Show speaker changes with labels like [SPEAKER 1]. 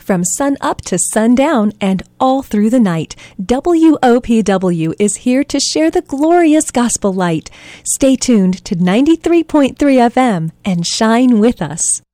[SPEAKER 1] From sun up to sundown and all through the night, WOPW is here to share the glorious gospel light. Stay tuned to 93.3 FM and shine with us.